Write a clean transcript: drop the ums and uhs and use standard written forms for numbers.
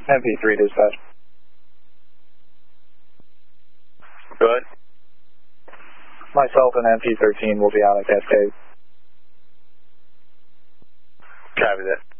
MP3 dispatch. Go ahead. Myself and MP13 will be out at Cascade. Copy that.